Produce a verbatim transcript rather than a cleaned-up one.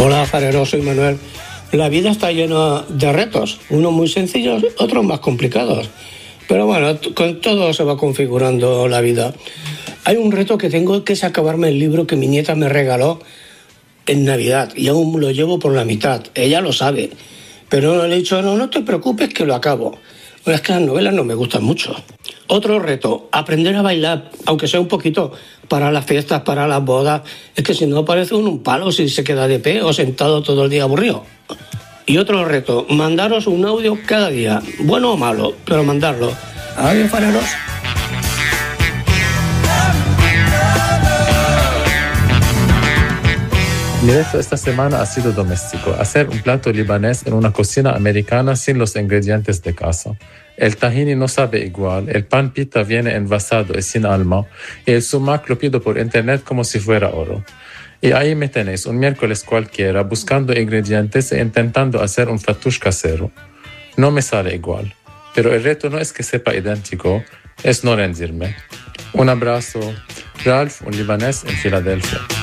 Hola, farero, soy Manuel. La vida está llena de retos, unos muy sencillos, otros más complicados. Pero bueno, con todo se va configurando la vida. Hay un reto que tengo, que es acabarme el libro que mi nieta me regaló en Navidad y aún lo llevo por la mitad. Ella lo sabe, pero no le he dicho, no, no te preocupes que lo acabo. Bueno, es que las novelas no me gustan mucho. Otro reto, aprender a bailar, aunque sea un poquito, para las fiestas, para las bodas. Es que si no parece un, un palo si se queda de pie o sentado todo el día aburrido. Y otro reto, mandaros un audio cada día, bueno o malo, pero mandarlo. Adiós, fareros. Mi reto esta semana ha sido doméstico, hacer un plato libanés en una cocina americana sin los ingredientes de casa. El tahini no sabe igual, el pan pita viene envasado y sin alma, y el sumac lo pido por internet como si fuera oro. Y ahí me tenéis un miércoles cualquiera buscando ingredientes e intentando hacer un fattoush casero. No me sale igual, pero el reto no es que sepa idéntico, es no rendirme. Un abrazo, Ralph, un libanés en Filadelfia.